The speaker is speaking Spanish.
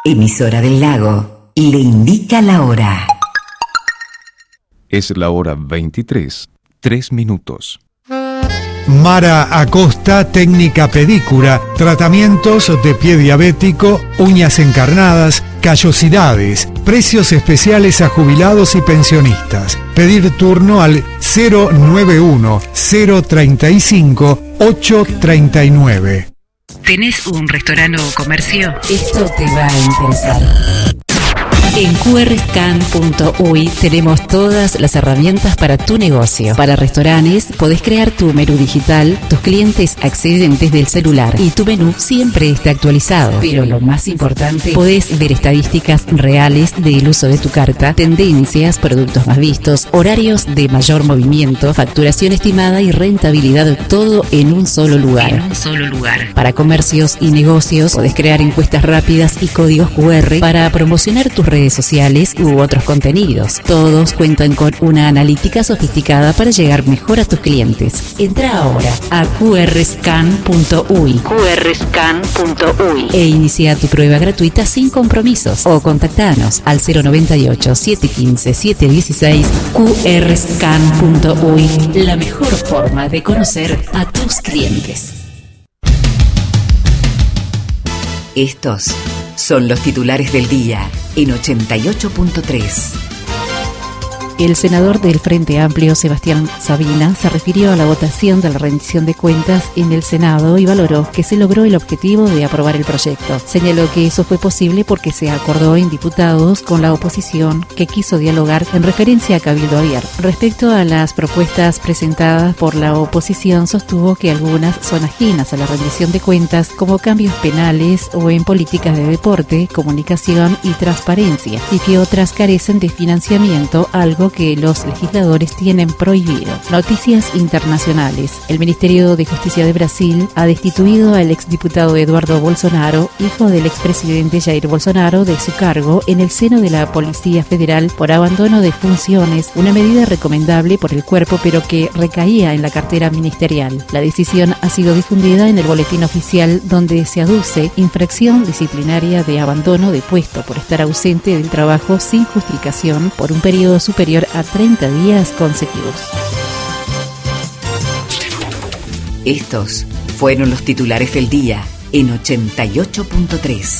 Emisora del Lago le indica la hora. Es la hora 23, 3 minutos. Mara Acosta, técnica pedicura, tratamientos de pie diabético, uñas encarnadas, callosidades, precios especiales a jubilados y pensionistas. Pedir turno al 091-035-839. ¿Tenés un restaurante o comercio? Esto te va a interesar. En qrscan.uy tenemos todas las herramientas para tu negocio. Para restaurantes, podés crear tu menú digital, tus clientes acceden desde el celular y tu menú siempre está actualizado. Pero lo más importante, podés ver estadísticas reales del uso de tu carta, tendencias, productos más vistos, horarios de mayor movimiento, facturación estimada y rentabilidad, todo en un solo lugar. Para comercios y negocios, podés crear encuestas rápidas y códigos QR para promocionar tus redes sociales u otros contenidos. Todos cuentan con una analítica sofisticada para llegar mejor a tus clientes. Entra ahora a qrscan.uy e inicia tu prueba gratuita sin compromisos o contactanos al 098-715-716. qrscan.uy, la mejor forma de conocer a tus clientes. Estos son los titulares del día en 88.3. El senador del Frente Amplio, Sebastián Sabina, se refirió a la votación de la rendición de cuentas en el Senado y valoró que se logró el objetivo de aprobar el proyecto. Señaló que eso fue posible porque se acordó en diputados con la oposición que quiso dialogar en referencia a Cabildo Abierto. Respecto a las propuestas presentadas por la oposición, sostuvo que algunas son ajenas a la rendición de cuentas, como cambios penales o en políticas de deporte, comunicación y transparencia, y que otras carecen de financiamiento, algo que los legisladores tienen prohibido. Noticias internacionales. El Ministerio de Justicia de Brasil ha destituido al exdiputado Eduardo Bolsonaro, hijo del expresidente Jair Bolsonaro, de su cargo en el seno de la Policía Federal por abandono de funciones, una medida recomendable por el cuerpo pero que recaía en la cartera ministerial. La decisión ha sido difundida en el boletín oficial, donde se aduce infracción disciplinaria de abandono de puesto por estar ausente del trabajo sin justificación por un periodo superior a 30 días consecutivos. Estos fueron los titulares del día en 88.3.